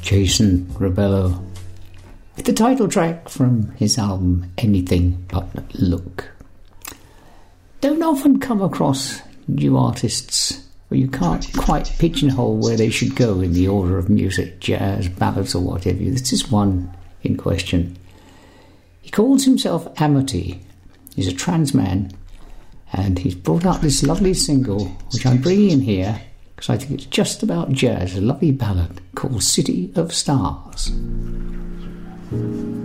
Jason Rebello, with the title track from his album Anything But Look. Don't often come across new artists where you can't quite pigeonhole where they should go in the order of music, jazz, ballads or whatever. This is one in question. He calls himself Amity. He's a trans man, and he's brought out this lovely single which I'm bringing in here because I think it's just about jazz, a lovely ballad called City of Stars.